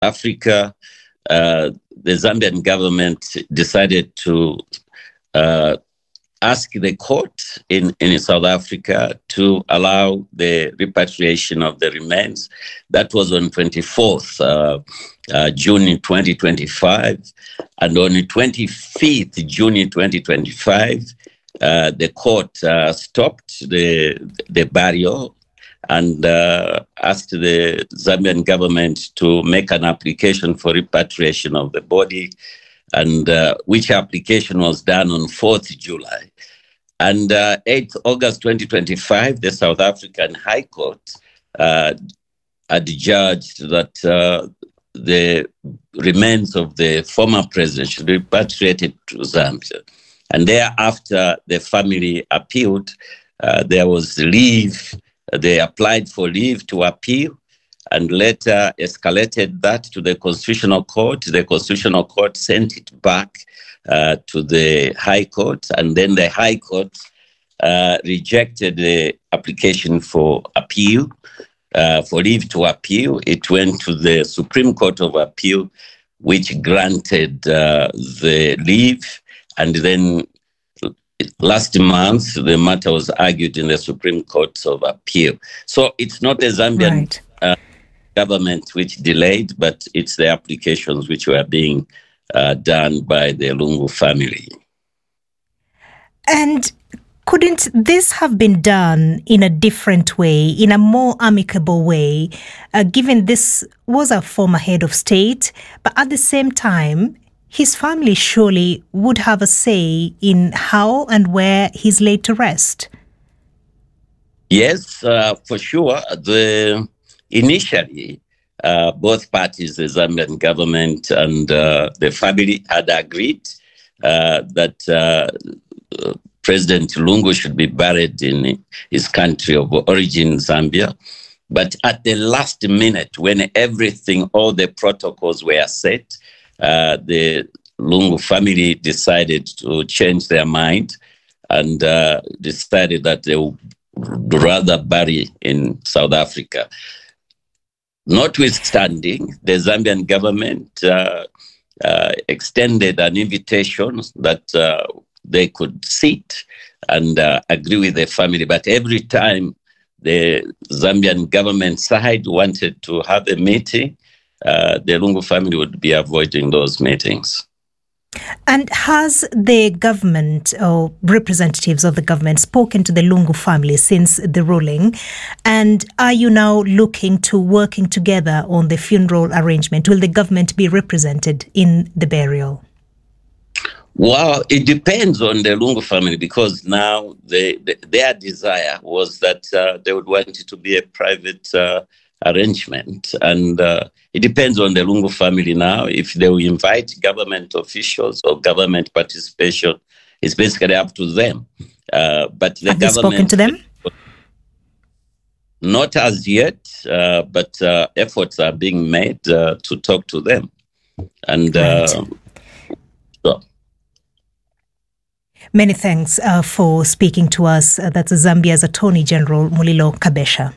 Africa, the Zambian government decided to ask the court in South Africa to allow the repatriation of the remains. That was on 24th June 2025. And on the 25th June 2025, the court stopped the burial and asked the Zambian government to make an application for repatriation of the body, and which application was done on 4th July. And 8th August 2025, the South African High Court adjudged that the remains of the former president should be repatriated to Zambia. And thereafter, the family appealed. There was leave. They applied for leave to appeal and later escalated that to the Constitutional Court. The Constitutional Court sent it back to the High Court, and then the High Court rejected the application for appeal, for leave to appeal. It went to the Supreme Court of Appeal, which granted the leave, and then last month, the matter was argued in the Supreme Court of Appeal. So it's not the Zambian government which delayed, but it's the applications which were being done by the Lungu family. And couldn't this have been done in a different way, in a more amicable way, given this was a former head of state, but at the same time, his family surely would have a say in how and where he's laid to rest? Yes, for sure. Initially, both parties, the Zambian government and the family, had agreed that President Lungu should be buried in his country of origin, Zambia. But at the last minute, when everything, all the protocols were set, the Lungu family decided to change their mind and decided that they would rather bury in South Africa. Notwithstanding, the Zambian government extended an invitation that they could sit and agree with the family. But every time the Zambian government side wanted to have a meeting, the Lungu family would be avoiding those meetings. And has the government or representatives of the government spoken to the Lungu family since the ruling? And are you now looking to working together on the funeral arrangement? Will the government be represented in the burial? Well, it depends on the Lungu family, because now their desire was that they would want it to be a private arrangement. And it depends on the Lungu family now. If they will invite government officials or government participation, it's basically up to them. But the Have government... you spoken to them? Not as yet, but efforts are being made to talk to them. And so. Many thanks for speaking to us. That's Zambia's Attorney General, Mulilo Kabesha.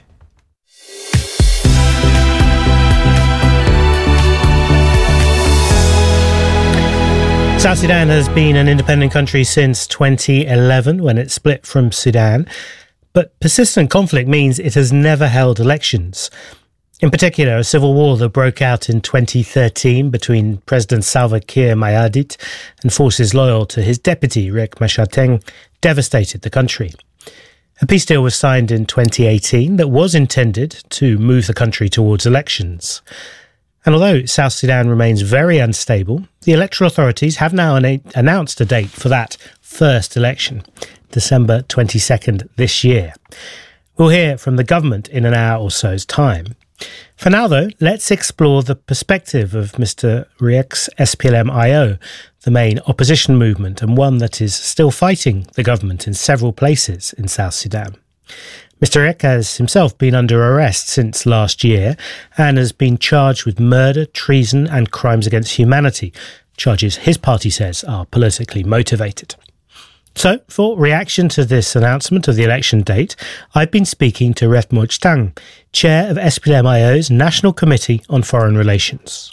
South Sudan has been an independent country since 2011 when it split from Sudan, but persistent conflict means it has never held elections. In particular, a civil war that broke out in 2013 between President Salva Kiir Mayardit and forces loyal to his deputy, Riek Machar devastated the country. A peace deal was signed in 2018 that was intended to move the country towards elections. And although South Sudan remains very unstable, the electoral authorities have now announced a date for that first election, December 22nd this year. We'll hear from the government in an hour or so's time. For now, though, let's explore the perspective of Mr. Riek's SPLM-IO, the main opposition movement and one that is still fighting the government in several places in South Sudan. Mr. Riek has himself been under arrest since last year and has been charged with murder, treason and crimes against humanity, charges his party says are politically motivated. So, for reaction to this announcement of the election date, I've been speaking to Ref Mojtang, chair of SPLM-IO's National Committee on Foreign Relations.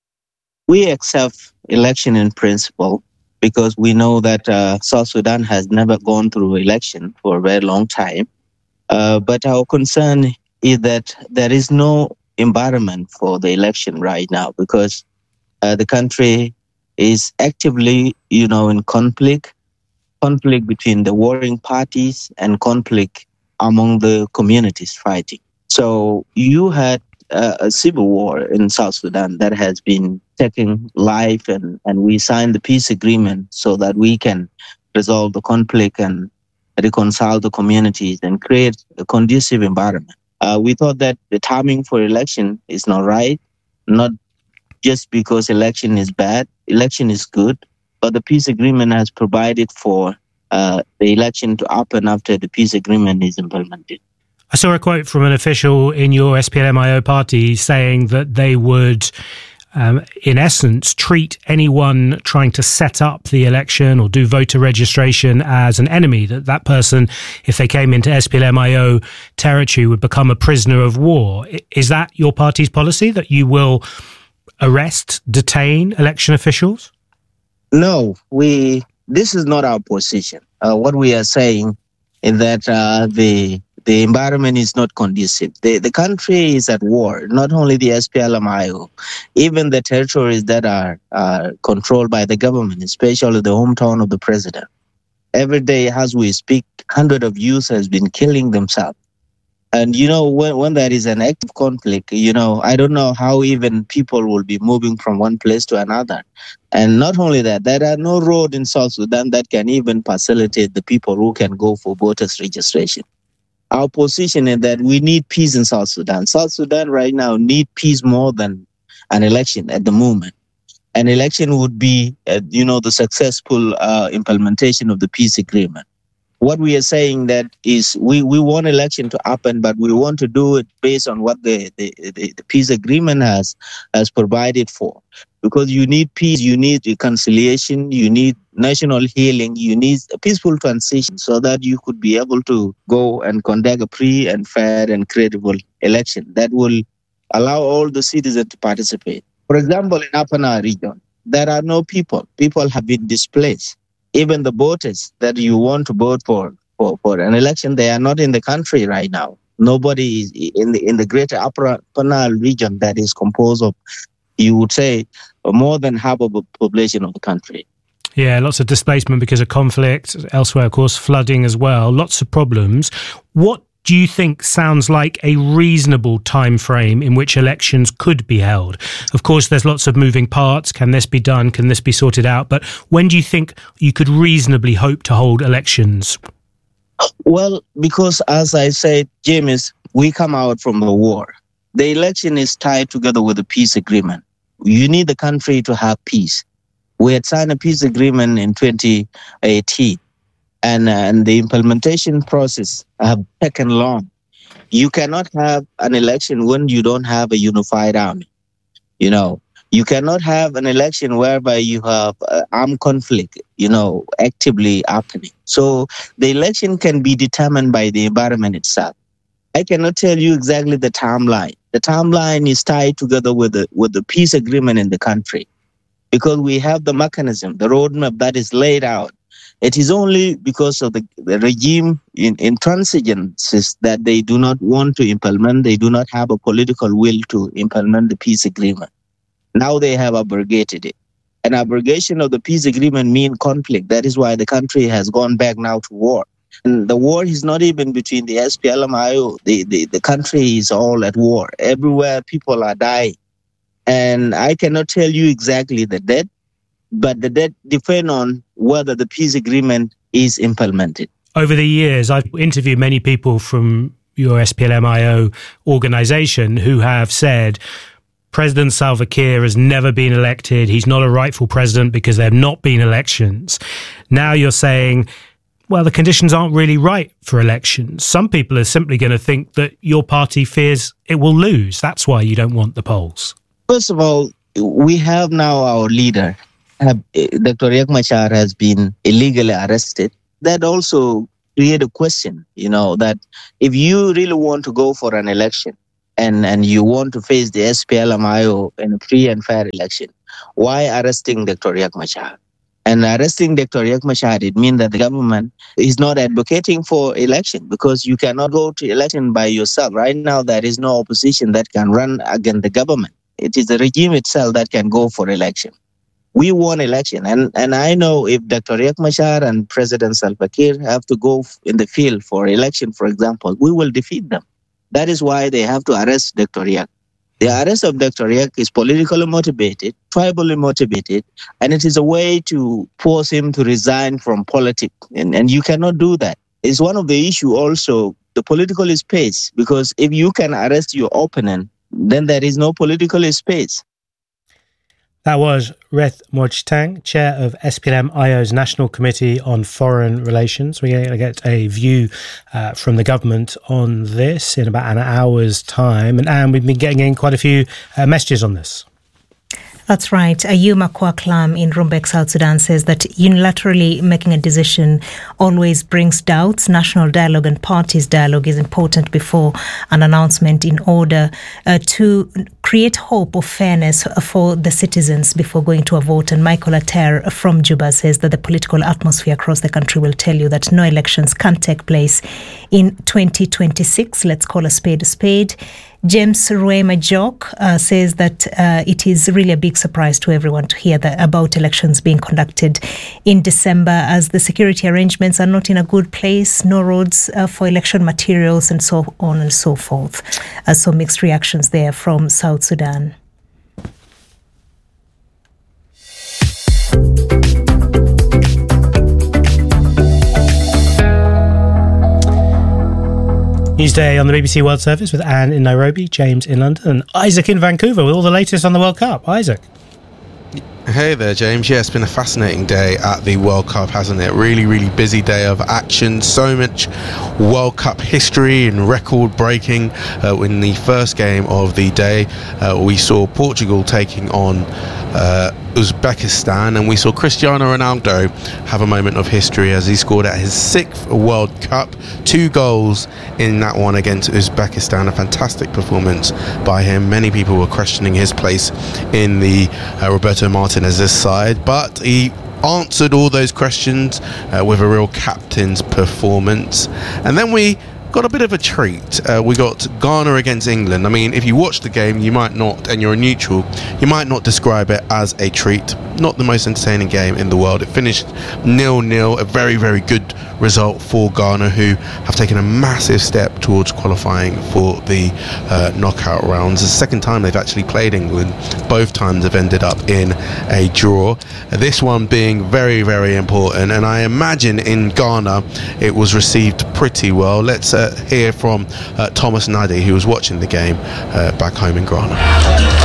We accept election in principle because we know that South Sudan has never gone through election for a very long time. But our concern is that there is no environment for the election right now because the country is actively, in conflict between the warring parties and conflict among the communities fighting. So you had a civil war in South Sudan that has been taking life, and we signed the peace agreement so that we can resolve the conflict and reconcile the communities and create a conducive environment. We thought that the timing for election is not right, not just because election is bad. Election is good, but the peace agreement has provided for the election to happen after the peace agreement is implemented. I saw a quote from an official in your SPLM-IO party saying that they would, in essence, treat anyone trying to set up the election or do voter registration as an enemy, that person, if they came into SPLM-IO territory, would become a prisoner of war. Is that your party's policy, that you will arrest, detain election officials? No, this is not our position. What we are saying is that the environment is not conducive. The country is at war, not only the SPLM-IO, even the territories that are controlled by the government, especially the hometown of the president. Every day as we speak, hundreds of youth has been killing themselves. And, when there is an active conflict, I don't know how even people will be moving from one place to another. And not only that, there are no roads in South Sudan that can even facilitate the people who can go for voters registration. Our position is that we need peace in South Sudan. South Sudan right now need peace more than an election at the moment. An election would be, the successful implementation of the peace agreement. What we are saying that is we want election to happen, but we want to do it based on what the peace agreement has provided for. Because you need peace, you need reconciliation, you need national healing, you need a peaceful transition so that you could be able to go and conduct a free and fair and credible election that will allow all the citizens to participate. For example, in Upper Nile region, there are no people. People have been displaced. Even the voters that you want to vote for an election, they are not in the country right now. Nobody is in the greater Upper Nile region that is composed of, you would say, more than half of the population of the country. Yeah, lots of displacement because of conflict. Elsewhere, of course, flooding as well. Lots of problems. What do you think sounds like a reasonable time frame in which elections could be held? Of course, there's lots of moving parts. Can this be done? Can this be sorted out? But when do you think you could reasonably hope to hold elections? Well, because as I said, James, we come out from a war. The election is tied together with a peace agreement. You need the country to have peace. We had signed a peace agreement in 2018. And the implementation process have taken long. You cannot have an election when you don't have a unified army. You cannot have an election whereby you have armed conflict, actively happening. So the election can be determined by the environment itself. I cannot tell you exactly the timeline. The timeline is tied together with the peace agreement in the country because we have the mechanism, the roadmap that is laid out. It is only because of the regime in intransigencies that they do not want to implement. They do not have a political will to implement the peace agreement. Now they have abrogated it. An abrogation of the peace agreement means conflict. That is why the country has gone back now to war. And the war is not even between the SPLM-IO. The country is all at war. Everywhere people are dying. And I cannot tell you exactly the date, but the date depends on whether the peace agreement is implemented. Over the years, I've interviewed many people from your SPLM-IO organization who have said President Salva Kiir has never been elected. He's not a rightful president because there have not been elections. Now you're saying, well, the conditions aren't really right for elections. Some people are simply going to think that your party fears it will lose. That's why you don't want the polls. First of all, we have now our leader. Dr. Riek Machar has been illegally arrested. that also create a question, that if you really want to go for an election and you want to face the SPLM-IO in a free and fair election, why arresting Dr. Riek Machar? And arresting Dr. Riek Machar, it means that the government is not advocating for election, because you cannot go to election by yourself. Right now, there is no opposition that can run against the government. It is the regime itself that can go for election. We want election. And I know if Dr. Riek Machar and President Salva Kiir have to go in the field for election, for example, we will defeat them. That is why they have to arrest Dr. Riek. The arrest of Dr. Riek is politically motivated, tribally motivated, and it is a way to force him to resign from politics. And you cannot do that. It's one of the issues also, the political space, because if you can arrest your opponent, then there is no political space. That was Riek Machar, chair of SPLM-IO's National Committee on Foreign Relations. We're going to get a view from the government on this in about an hour's time. And we've been getting in quite a few messages on this. That's right. Ayuma Kwaklam in Rumbek, South Sudan says that unilaterally making a decision always brings doubts. National dialogue and parties dialogue is important before an announcement in order to create hope of fairness for the citizens before going to a vote. And Michael Ater from Juba says that the political atmosphere across the country will tell you that no elections can take place in 2026. Let's call a spade a spade. James Ruema Jock says that it is really a big surprise to everyone to hear that about elections being conducted in December, as the security arrangements are not in a good place, no roads for election materials, and so on and so forth. So mixed reactions there from South Sudan. Newsday on the BBC World Service with Anne in Nairobi, James in London, and Isaac in Vancouver with all the latest on the World Cup. Isaac. Hey there, James. Yeah, it's been a fascinating day at the World Cup, hasn't it? Really, really busy day of action. So much World Cup history and record breaking. In the first game of the day, we saw Portugal taking on Uzbekistan, and we saw Cristiano Ronaldo have a moment of history as he scored at his 6th World Cup, 2 goals in that one against Uzbekistan. A fantastic performance by him. Many people were questioning his place in the Roberto Martinez's side, but he answered all those questions with a real captain's performance. And then we got a bit of a treat. We got Ghana against England. I mean, if you watch the game, you might not, and you're a neutral, you might not describe it as a treat. Not the most entertaining game in the world. It finished 0-0, a very, very good result for Ghana, who have taken a massive step towards qualifying for the knockout rounds. It's the second time they've actually played England. Both times have ended up in a draw. This one being very, very important, and I imagine in Ghana it was received pretty well. Let's hear from Thomas Nadi, who was watching the game back home in Ghana.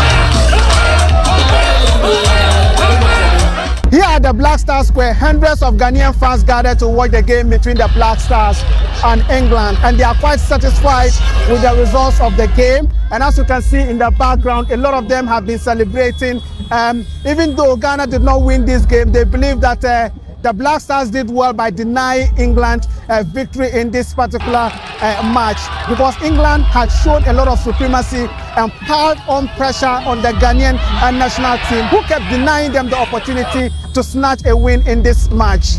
Here at the Black Star Square, hundreds of Ghanaian fans gathered to watch the game between the Black Stars and England, and they are quite satisfied with the results of the game. And as you can see in the background, a lot of them have been celebrating. Even though Ghana did not win this game, they believe that the Black Stars did well by denying England a victory in this particular match, because England had shown a lot of supremacy and piled on pressure on the Ghanaian national team, who kept denying them the opportunity to snatch a win in this match.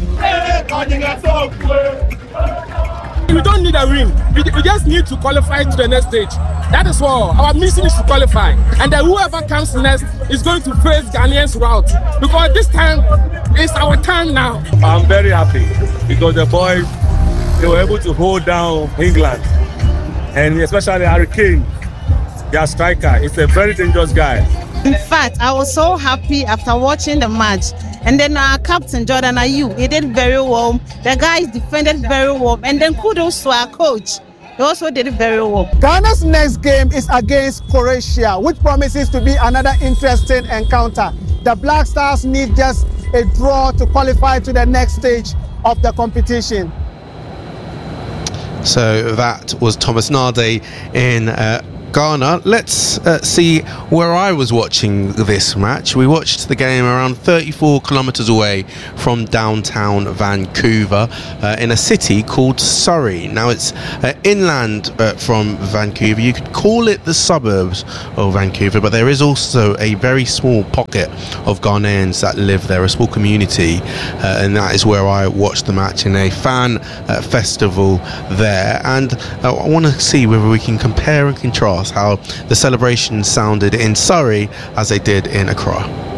We don't need a win. We just need to qualify to the next stage. That is all. Our mission is to qualify. And then whoever comes next is going to face Ghanaians route. Because this time, it's our time now. I'm very happy because the boys, they were able to hold down England. And especially Harry Kane, their striker. It's a very dangerous guy. In fact, I was so happy after watching the match. And then our captain, Jordan Ayew, he did very well. The guys defended very well. And then kudos to our coach. He also did it very well. Ghana's next game is against Croatia, which promises to be another interesting encounter. The Black Stars need just a draw to qualify to the next stage of the competition. So that was Thomas Nadi in Ghana. Let's see where I was watching this match. We watched the game around 34 kilometres away from downtown Vancouver in a city called Surrey. Now it's inland from Vancouver. You could call it the suburbs of Vancouver, but there is also a very small pocket of Ghanaians that live there, a small community, and that is where I watched the match in a fan festival there. And I want to see whether we can compare and contrast how the celebrations sounded in Surrey as they did in Accra.